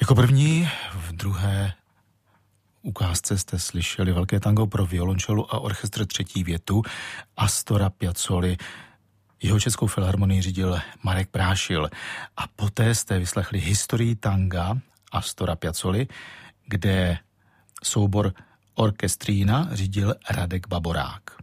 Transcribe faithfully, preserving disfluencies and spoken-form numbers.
Jako první v druhé ukázce jste slyšeli velké tango pro violončelu a orchestr třetí větu Astora Piazzoli. Jeho Českou filharmonii řídil Marek Prášil. A poté jste vyslechli historii tanga Astora Piazzoli, kde soubor Orchestrína řídil Radek Baborák.